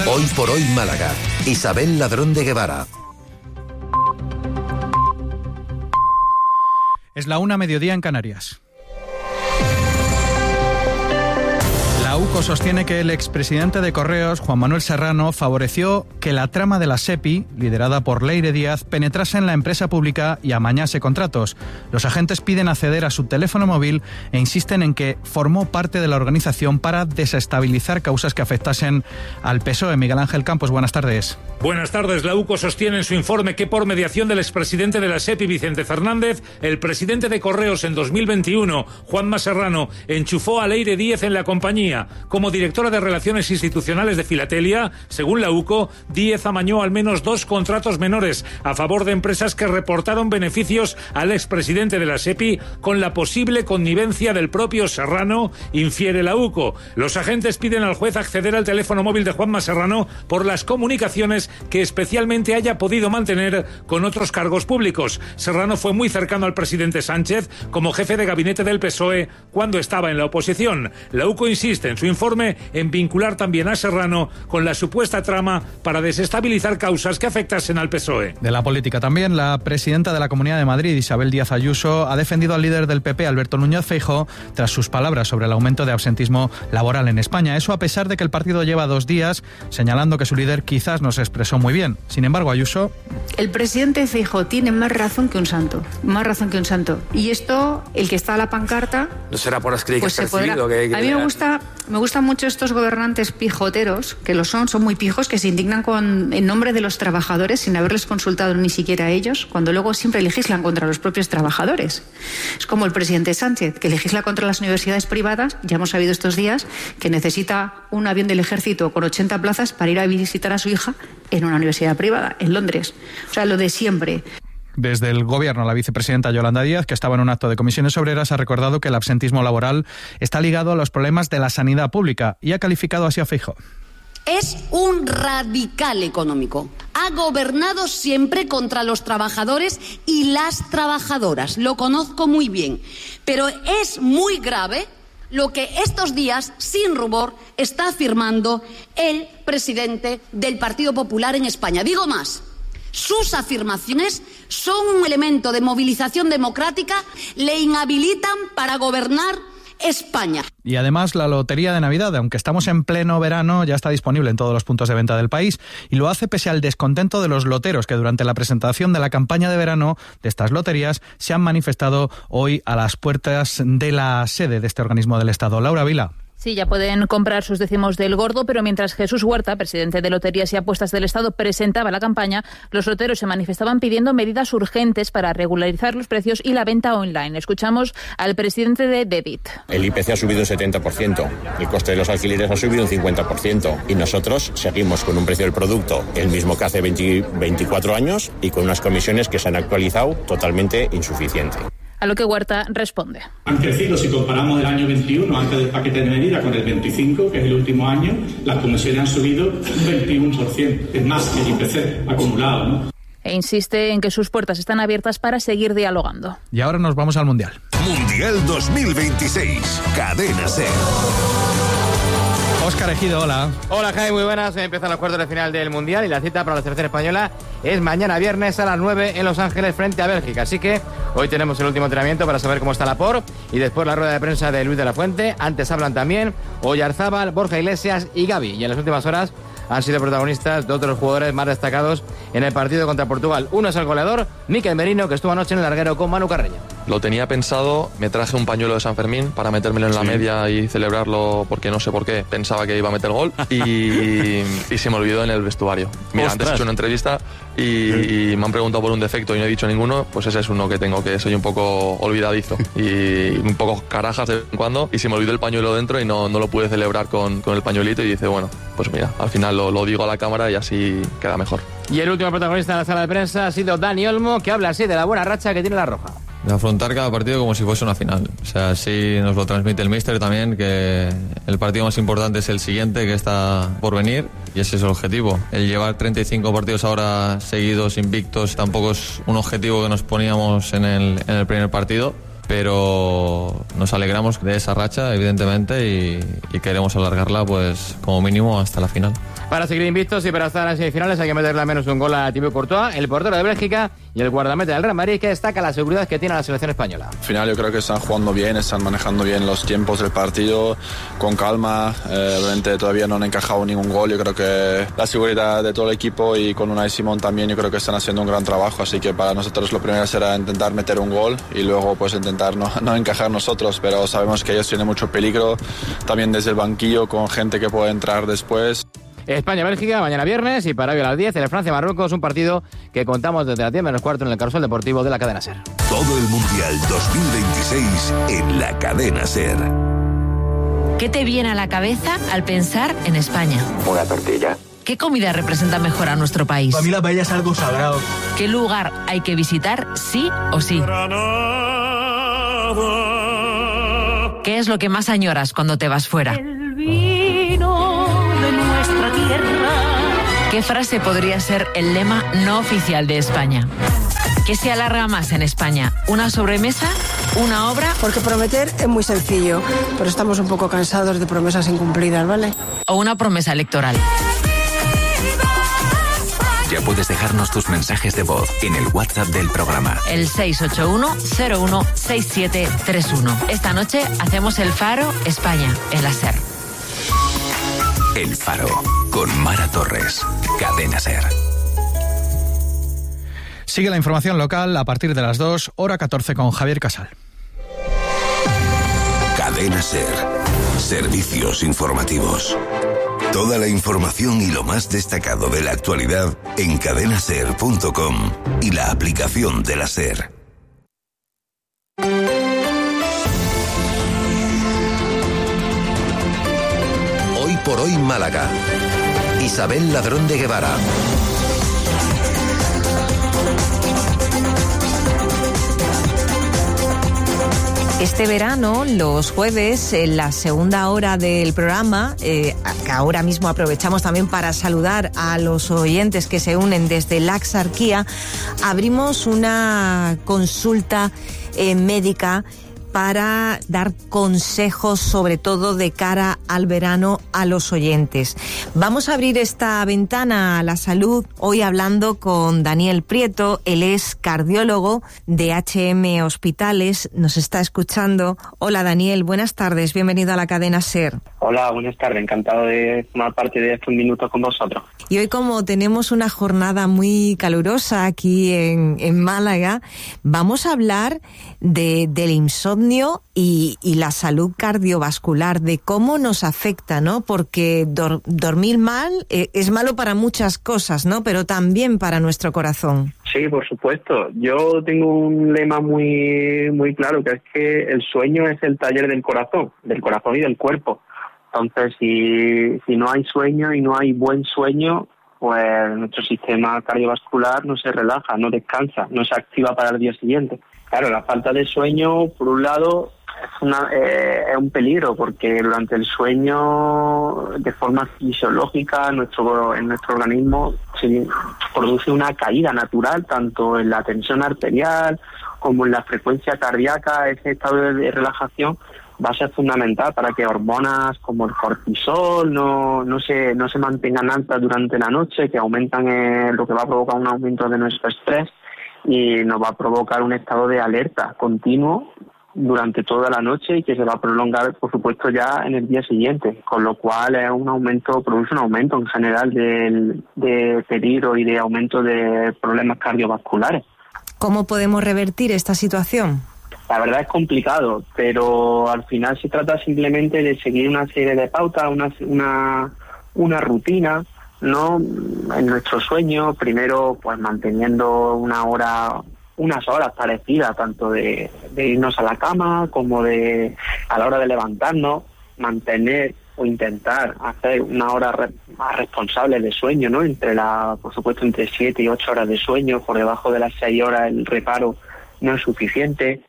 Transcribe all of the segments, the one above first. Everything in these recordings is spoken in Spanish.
Hoy por hoy Málaga. Isabel Ladrón de Guevara. Es la 1:00 en Canarias. La UCO sostiene que el expresidente de Correos, Juan Manuel Serrano, favoreció que la trama de la SEPI, liderada por Leire Díaz, penetrase en la empresa pública y amañase contratos. Los agentes piden acceder a su teléfono móvil e insisten en que formó parte de la organización para desestabilizar causas que afectasen al PSOE. Miguel Ángel Campos, buenas tardes. Buenas tardes. La UCO sostiene en su informe que por mediación del expresidente de la SEPI, Vicente Fernández, el presidente de Correos en 2021, Juanma Serrano, enchufó a Leire Díaz en la compañía. Como directora de Relaciones Institucionales de Filatelia, según la UCO, Díaz amañó al menos 2 contratos menores a favor de empresas que reportaron beneficios al expresidente de la SEPI con la posible connivencia del propio Serrano, infiere la UCO. Los agentes piden al juez acceder al teléfono móvil de Juanma Serrano por las comunicaciones que especialmente haya podido mantener con otros cargos públicos. Serrano fue muy cercano al presidente Sánchez como jefe de gabinete del PSOE cuando estaba en la oposición. La UCO insiste en su informe en vincular también a Serrano con la supuesta trama para desestabilizar causas que afectasen al PSOE. De la política también, la presidenta de la Comunidad de Madrid, Isabel Díaz Ayuso, ha defendido al líder del PP, Alberto Núñez Feijóo, tras sus palabras sobre el aumento de absentismo laboral en España. Eso a pesar de que el partido lleva 2 días señalando que su líder quizás no se expresó muy bien. Sin embargo, Ayuso... El presidente Feijóo tiene más razón que un santo. Más razón que un santo. Y esto, el que está a la pancarta... No será por las críticas pues percibido que... A mí me gustan mucho estos gobernantes pijoteros, que lo son muy pijos, que se indignan en nombre de los trabajadores sin haberles consultado ni siquiera a ellos, cuando luego siempre legislan contra los propios trabajadores. Es como el presidente Sánchez, que legisla contra las universidades privadas. Ya hemos sabido estos días que necesita un avión del ejército con 80 plazas para ir a visitar a su hija en una universidad privada, en Londres. O sea, lo de siempre. Desde el Gobierno, la vicepresidenta Yolanda Díaz, que estaba en un acto de Comisiones Obreras, ha recordado que el absentismo laboral está ligado a los problemas de la sanidad pública y ha calificado así a Feijóo. Es un radical económico. Ha gobernado siempre contra los trabajadores y las trabajadoras. Lo conozco muy bien. Pero es muy grave lo que estos días, sin rubor, está afirmando el presidente del Partido Popular en España. Digo más. Sus afirmaciones son un elemento de movilización democrática, le inhabilitan para gobernar España. Y además la Lotería de Navidad, aunque estamos en pleno verano, ya está disponible en todos los puntos de venta del país y lo hace pese al descontento de los loteros que durante la presentación de la campaña de verano de estas loterías se han manifestado hoy a las puertas de la sede de este organismo del Estado. Laura Vila. Sí, ya pueden comprar sus décimos del gordo, pero mientras Jesús Huerta, presidente de Loterías y Apuestas del Estado, presentaba la campaña, los loteros se manifestaban pidiendo medidas urgentes para regularizar los precios y la venta online. Escuchamos al presidente de Debit. El IPC ha subido un 70%, el coste de los alquileres ha subido un 50% y nosotros seguimos con un precio del producto el mismo que hace 24 años y con unas comisiones que se han actualizado totalmente insuficientes. A lo que Huerta responde. Han crecido, si comparamos el año 21, antes del paquete de medidas, con el 25, que es el último año, las comisiones han subido un 21%. Es más que el IPC acumulado, ¿no? E insiste en que sus puertas están abiertas para seguir dialogando. Y ahora nos vamos al Mundial. Mundial 2026. Cadena SER. Óscar Ejido, hola. Hola, Jaime, muy buenas. Empiezan los cuartos de final del Mundial y la cita para la selección española es mañana viernes a las 9 en Los Ángeles frente a Bélgica. Así que hoy tenemos el último entrenamiento para saber cómo está Laporte y después la rueda de prensa de Luis de la Fuente. Antes hablan también Oyarzábal, Borja Iglesias y Gavi. Y en las últimas horas han sido protagonistas dos de los jugadores más destacados en el partido contra Portugal. Uno es el goleador, Mikel Merino, que estuvo anoche en el larguero con Manu Carreño. Lo tenía pensado, me traje un pañuelo de San Fermín para metérmelo en la media y celebrarlo porque no sé por qué pensaba que iba a meter gol y se me olvidó en el vestuario. Mira, ¡ostras! Antes he hecho una entrevista y me han preguntado por un defecto y no he dicho ninguno, pues ese es uno que tengo, que soy un poco olvidadizo y un poco carajas de vez en cuando y se me olvidó el pañuelo dentro y no lo pude celebrar con el pañuelito y dice, bueno, pues mira, al final lo digo a la cámara y así queda mejor. Y el último protagonista en la sala de prensa ha sido Dani Olmo, que habla así de la buena racha que tiene la Roja. De afrontar cada partido como si fuese una final. O sea, así nos lo transmite el míster también, que el partido más importante es el siguiente, que está por venir, y ese es el objetivo. El llevar 35 partidos ahora seguidos, invictos, tampoco es un objetivo que nos poníamos en el primer partido, pero nos alegramos de esa racha, evidentemente, y queremos alargarla pues como mínimo hasta la final. Para seguir invictos y para estar en semifinales hay que meterle al menos un gol a Thibaut Courtois, el portero de Bélgica y el guardameta del Real Madrid, que destaca la seguridad que tiene la selección española. Al final yo creo que están jugando bien, están manejando bien los tiempos del partido, con calma. Obviamente todavía no han encajado ningún gol. Yo creo que la seguridad de todo el equipo y con Unai Simón también, yo creo que están haciendo un gran trabajo. Así que para nosotros lo primero será intentar meter un gol y luego pues intentar no encajar nosotros, pero sabemos que ellos tienen mucho peligro también desde el banquillo, con gente que puede entrar después. España-Bélgica mañana viernes, y para hoy a las 10 el Francia-Marruecos, un partido que contamos desde las 10 menos cuarto en el Carrusel Deportivo de la cadena SER. Todo el Mundial 2026 en la cadena SER. ¿Qué te viene a la cabeza al pensar en España? Una tortilla. ¿Qué comida representa mejor a nuestro país? Para mí la paella es algo sagrado. ¿Qué lugar hay que visitar sí o sí? ¿Qué es lo que más añoras cuando te vas fuera? El vino de nuestra tierra. ¿Qué frase podría ser el lema no oficial de España? ¿Qué se alarga más en España? ¿Una sobremesa? ¿Una obra? Porque prometer es muy sencillo, pero estamos un poco cansados de promesas incumplidas, ¿vale? ¿O una promesa electoral? Ya puedes dejarnos tus mensajes de voz en el WhatsApp del programa. El 681-016731. Esta noche hacemos el Faro España en la SER. El Faro, con Mara Torres. Cadena SER. Sigue la información local a partir de las 2, hora 14 con Javier Casal. Cadena SER. Servicios informativos. Toda la información y lo más destacado de la actualidad en cadenaser.com y la aplicación de la SER. Hoy por hoy Málaga. Isabel Ladrón de Guevara. Este verano, los jueves, en la segunda hora del programa, que ahora mismo aprovechamos también para saludar a los oyentes que se unen desde la Axarquía, abrimos una consulta médica para dar consejos, sobre todo de cara al verano, a los oyentes. Vamos a abrir esta ventana a la salud hoy hablando con Daniel Prieto. Él es cardiólogo de HM Hospitales, nos está escuchando. Hola Daniel, buenas tardes, bienvenido a la cadena SER. Hola, buenas tardes, encantado de formar parte de estos minutos con vosotros. Y hoy, como tenemos una jornada muy calurosa aquí en Málaga, vamos a hablar del insomnio y la salud cardiovascular, de cómo nos afecta, ¿no? Porque dormir mal es malo para muchas cosas, ¿no? Pero también para nuestro corazón. Sí, por supuesto. Yo tengo un lema muy claro, que es que el sueño es el taller del corazón y del cuerpo. Entonces, si no hay sueño y no hay buen sueño, pues nuestro sistema cardiovascular no se relaja, no descansa, no se activa para el día siguiente. Claro, la falta de sueño, por un lado, es un peligro, porque durante el sueño, de forma fisiológica, en nuestro organismo se produce una caída natural, tanto en la tensión arterial como en la frecuencia cardíaca. Ese estado de relajación va a ser fundamental para que hormonas como el cortisol no se mantengan altas durante la noche, que aumentan lo que va a provocar un aumento de nuestro estrés y nos va a provocar un estado de alerta continuo durante toda la noche, y que se va a prolongar, por supuesto, ya en el día siguiente, con lo cual produce un aumento en general de peligro y de aumento de problemas cardiovasculares. ¿Cómo podemos revertir esta situación? La verdad es complicado, pero al final se trata simplemente de seguir una serie de pautas, una rutina, ¿no? En nuestro sueño, primero pues manteniendo unas horas parecidas, tanto de irnos a la cama como a la hora de levantarnos, mantener o intentar hacer una hora más responsable de sueño, ¿no? Por supuesto, entre 7 y 8 horas de sueño. Por debajo de las 6 horas el reparo no es suficiente.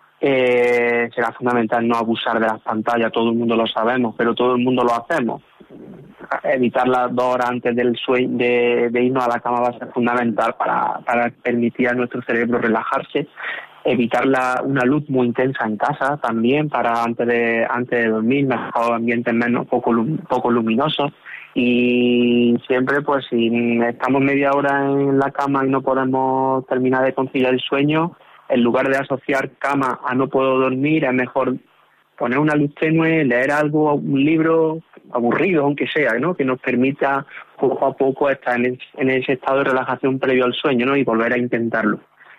Será fundamental no abusar de las pantallas, todo el mundo lo sabemos, pero todo el mundo lo hacemos. Evitar las 2 horas antes del sueño, de irnos a la cama, va a ser fundamental para permitir a nuestro cerebro relajarse. Evitar una luz muy intensa en casa también, para antes de dormir, mejor ambientes poco luminosos. Y siempre, pues si estamos media hora en la cama y no podemos terminar de conciliar el sueño, en lugar de asociar cama a no puedo dormir, es mejor poner una luz tenue, leer algo, un libro aburrido, aunque sea, ¿no? Que nos permita poco a poco estar en ese estado de relajación previo al sueño, ¿no? Y volver a intentarlo.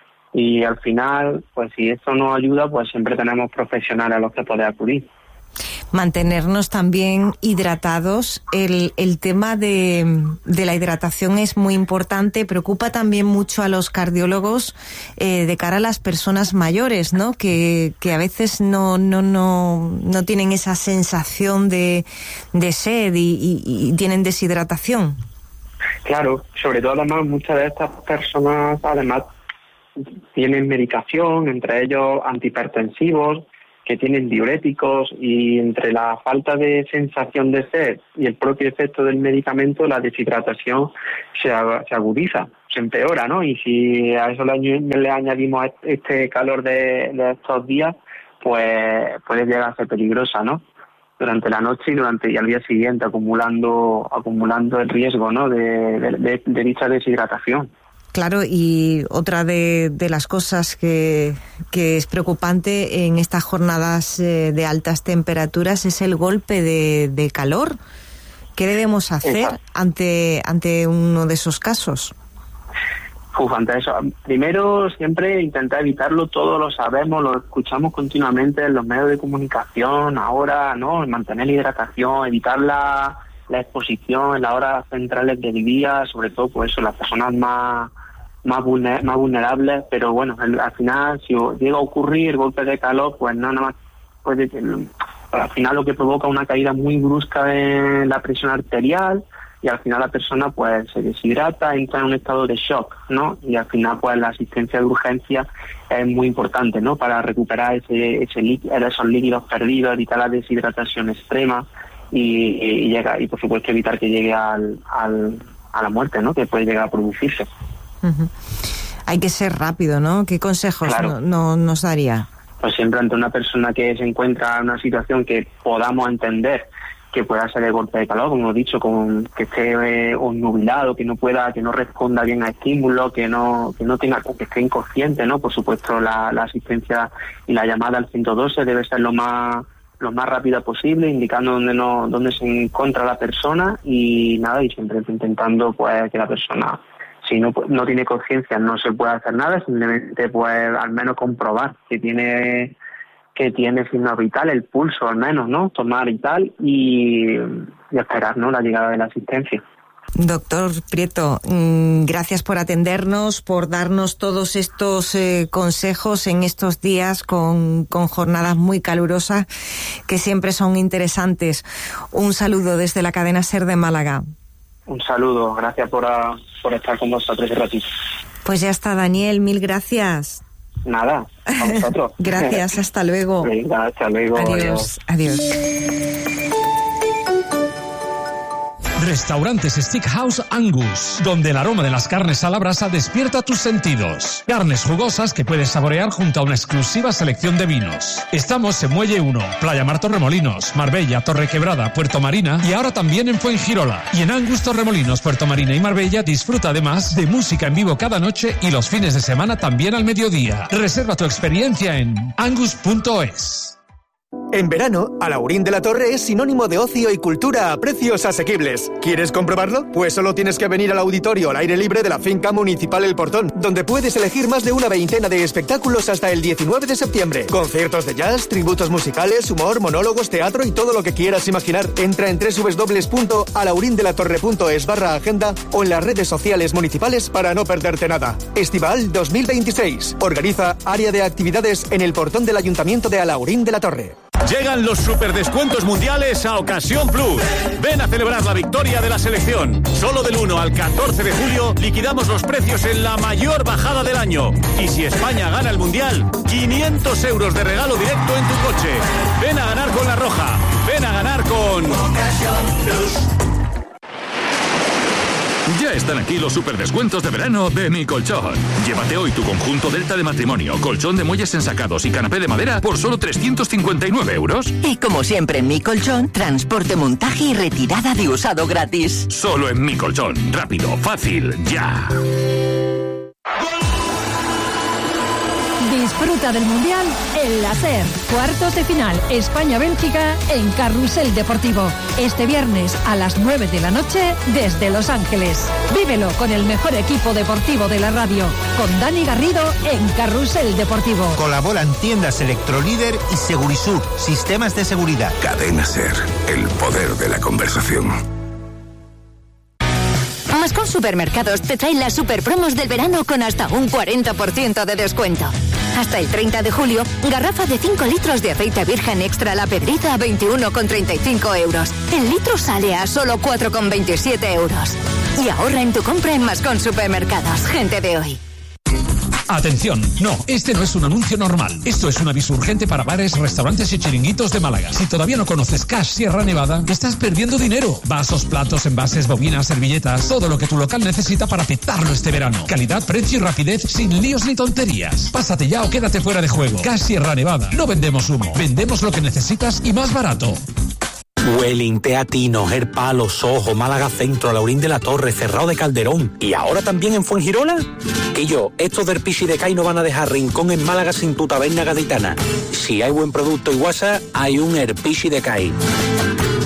Y al final, pues si esto no ayuda, pues siempre tenemos profesionales a los que poder acudir. Mantenernos también hidratados. El tema de la hidratación es muy importante, preocupa también mucho a los cardiólogos de cara a las personas mayores, ¿no? Que a veces no tienen esa sensación de sed y tienen deshidratación. Claro, sobre todo además muchas de estas personas además tienen medicación, entre ellos antihipertensivos, que tienen diuréticos, y entre la falta de sensación de sed y el propio efecto del medicamento, la deshidratación se agudiza, se empeora, ¿no? Y si a eso le añadimos este calor de estos días, pues puede llegar a ser peligrosa, ¿no? Durante la noche y al día siguiente, acumulando el riesgo, ¿no? de dicha deshidratación. Claro, y otra de las cosas que es preocupante en estas jornadas de altas temperaturas es el golpe de calor. ¿Qué debemos hacer ante uno de esos casos? Ante eso, primero siempre intentar evitarlo, todos lo sabemos, lo escuchamos continuamente en los medios de comunicación ahora, ¿no? Mantener la hidratación, evitar la exposición en las horas centrales del día, sobre todo por eso, las personas más vulnerables, pero bueno, al final si llega a ocurrir golpes de calor, pues nada más puede, al final lo que provoca una caída muy brusca de la presión arterial, y al final la persona pues se deshidrata, entra en un estado de shock, ¿no? Y al final pues la asistencia de urgencia es muy importante, ¿no? Para recuperar esos líquidos perdidos, evitar la deshidratación extrema y por supuesto evitar que llegue a la muerte, ¿no? Que puede llegar a producirse. Uh-huh. Hay que ser rápido, ¿no? ¿Qué consejos nos daría? Pues siempre ante una persona que se encuentra en una situación que podamos entender que pueda ser el golpe de calor, como he dicho, que esté obnubilado, que no responda bien a estímulos, que esté inconsciente, ¿no? Por supuesto la asistencia y la llamada al 112 debe ser lo más rápida posible, indicando dónde se encuentra la persona y siempre intentando pues que la persona, si no tiene conciencia, no se puede hacer nada, simplemente pues al menos comprobar que tiene signos vitales, el pulso al menos, ¿no? Tomar y tal, y esperar, ¿no? La llegada de la asistencia. Doctor Prieto, gracias por atendernos, por darnos todos estos consejos en estos días con jornadas muy calurosas que siempre son interesantes. Un saludo desde la cadena SER de Málaga. Un saludo, gracias por estar con vosotros este ratito. Pues ya está, Daniel, mil gracias. Nada, a vosotros. Gracias, hasta luego. Venga, hasta luego. Adiós. Restaurantes Steakhouse Angus, donde el aroma de las carnes a la brasa despierta tus sentidos. Carnes jugosas que puedes saborear junto a una exclusiva selección de vinos. Estamos en Muelle 1, Playa Mar Torremolinos, Marbella, Torrequebrada, Puerto Marina y ahora también en Fuengirola. Y en Angus Torremolinos, Puerto Marina y Marbella disfruta además de música en vivo cada noche y los fines de semana también al mediodía. Reserva tu experiencia en angus.es. En verano, Alaurín de la Torre es sinónimo de ocio y cultura a precios asequibles. ¿Quieres comprobarlo? Pues solo tienes que venir al auditorio al aire libre de la Finca Municipal El Portón, donde puedes elegir más de una veintena de espectáculos hasta el 19 de septiembre. Conciertos de jazz, tributos musicales, humor, monólogos, teatro y todo lo que quieras imaginar. Entra en www.alaurindelatorre.es/agenda o en las redes sociales municipales para no perderte nada. Estival 2026. Organiza Área de Actividades en el portón del Ayuntamiento de Alaurín de la Torre. Llegan los superdescuentos mundiales a Ocasión Plus. Ven a celebrar la victoria de la selección. Solo del 1 al 14 de julio liquidamos los precios en la mayor bajada del año. Y si España gana el Mundial, 500 euros de regalo directo en tu coche. Ven a ganar con La Roja. Ven a ganar con Ocasión Plus. Ya están aquí los superdescuentos de verano de Mi Colchón. Llévate hoy tu conjunto Delta de matrimonio, colchón de muelles ensacados y canapé de madera por solo 359 euros. Y como siempre en Mi Colchón, transporte, montaje y retirada de usado gratis. Solo en Mi Colchón. Rápido, fácil, ya. Disfruta del Mundial en la SER. Cuartos de final España-Bélgica en Carrusel Deportivo. Este viernes a las 9 de la noche desde Los Ángeles. Vívelo con el mejor equipo deportivo de la radio. Con Dani Garrido en Carrusel Deportivo. Colaboran tiendas Electrolíder y Segurisur. Sistemas de seguridad. Cadena SER. El poder de la conversación. Mascon Supermercados te trae las superpromos del verano con hasta un 40% de descuento. Hasta el 30 de julio, garrafa de 5 litros de aceite virgen extra La Pedriza a 21,35 euros. El litro sale a solo 4,27 euros. Y ahorra en tu compra en Mascon Supermercados. Gente de hoy. Atención, no, este no es un anuncio normal. Esto es un aviso urgente para bares, restaurantes y chiringuitos de Málaga. Si todavía no conoces Cash Sierra Nevada, estás perdiendo dinero. Vasos, platos, envases, bobinas, servilletas, todo lo que tu local necesita para petarlo este verano. Calidad, precio y rapidez sin líos ni tonterías. Pásate ya o quédate fuera de juego. Cash Sierra Nevada. No vendemos humo, vendemos lo que necesitas y más barato. Welling, Teatino, Gerpalo, Sojo, Málaga Centro, Alaurín de la Torre, Cerrado de Calderón y ahora también en Fuengirola. Y yo, estos del Pichi de Cai no van a dejar rincón en Málaga sin tu taberna gaditana. Si hay buen producto y guasa, hay un Herpichi de Cai.